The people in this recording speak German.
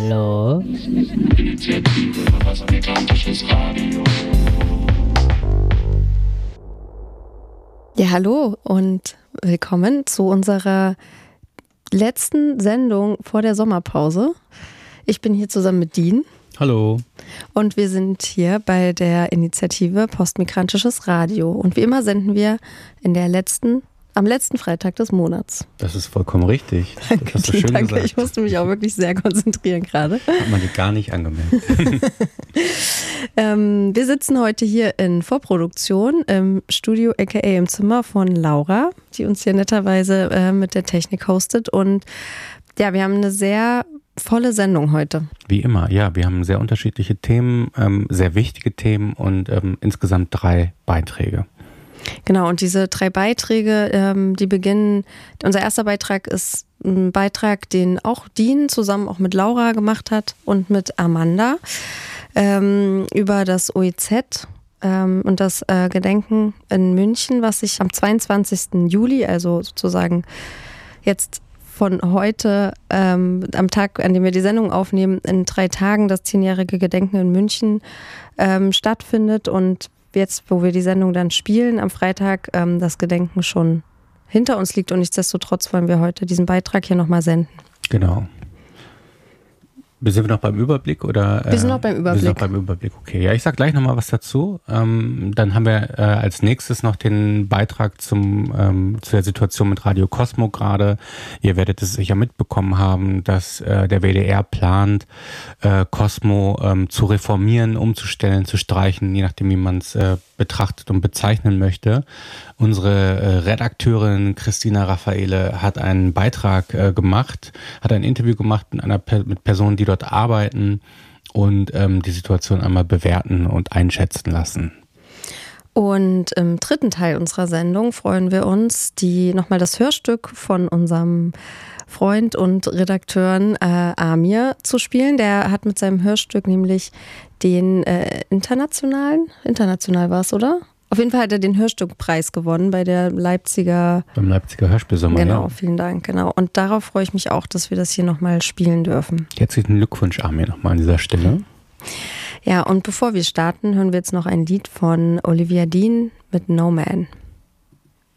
Hallo? Ja, hallo und willkommen zu unserer letzten Sendung vor der Sommerpause. Ich bin hier zusammen mit Dean. Hallo. Und wir sind hier bei der Initiative Postmigrantisches Radio. Und wie immer senden wir am letzten Freitag des Monats. Das ist vollkommen richtig. Danke, das hast du schön danke. gesagt. Ich musste mich auch wirklich sehr konzentrieren gerade. Hat man dir gar nicht angemeldet. Wir sitzen heute hier in Vorproduktion im Studio, aka im Zimmer von Laura, die uns hier netterweise mit der Technik hostet. Und ja, wir haben eine sehr volle Sendung heute. Wie immer, ja. Wir haben sehr unterschiedliche Themen, sehr wichtige Themen und insgesamt 3 Beiträge. Genau, und diese 3 Beiträge, die beginnen, unser erster Beitrag ist ein Beitrag, den auch Dean zusammen auch mit Laura gemacht hat und mit Amanda über das OEZ und das Gedenken in München, was sich am 22. Juli, also sozusagen jetzt von heute, am Tag, an dem wir die Sendung aufnehmen, in 3 Tagen das 10-jährige Gedenken in München stattfindet und jetzt, wo wir die Sendung dann spielen, am Freitag das Gedenken schon hinter uns liegt und nichtsdestotrotz wollen wir heute diesen Beitrag hier nochmal senden. Genau. Sind wir noch beim Überblick? Oder, wir sind noch beim Überblick. Wir sind noch beim Überblick, okay. Ja, ich sag gleich nochmal was dazu. Dann haben wir als nächstes noch den Beitrag zu der Situation mit Radio Cosmo gerade. Ihr werdet es sicher mitbekommen haben, dass der WDR plant, Cosmo zu reformieren, umzustellen, zu streichen, je nachdem, wie man es betrachtet und bezeichnen möchte. Unsere Redakteurin Christina Raffaele hat einen Beitrag gemacht, hat ein Interview gemacht mit Personen, die dort arbeiten und die Situation einmal bewerten und einschätzen lassen. Und im 3. Teil unserer Sendung freuen wir uns, nochmal das Hörstück von unserem Freund und Redakteuren Amir zu spielen. Der hat mit seinem Hörstück nämlich den international war es, oder? Auf jeden Fall hat er den Hörstückpreis gewonnen beim Leipziger Hörspielsommer. Genau, ja. Vielen Dank, genau. Und darauf freue ich mich auch, dass wir das hier nochmal spielen dürfen. Herzlichen Glückwunsch, Amir, nochmal an dieser Stelle. Ja, und bevor wir starten, hören wir jetzt noch ein Lied von Olivia Dean mit No Man.